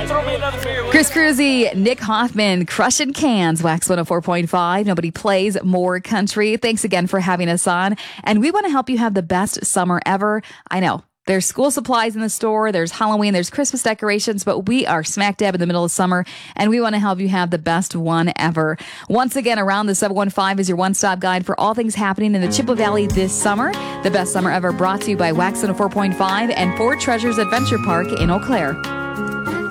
Chris Cruzy, Nick Hoffman, crushing cans, Wax 104.5. Nobody plays more country. Thanks again for having us on. And we want to help you have the best summer ever. I know. There's school supplies in the store, there's Halloween, there's Christmas decorations, but we are smack dab in the middle of summer, and we want to help you have the best one ever. Once again, Around the 715 is your one-stop guide for all things happening in the Chippewa Valley this summer. The best summer ever, brought to you by Wax 104.5 and Fort Treasures Adventure Park in Eau Claire.